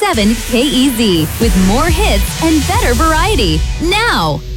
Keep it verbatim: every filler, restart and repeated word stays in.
seven K E Z with more hits and better variety. Now!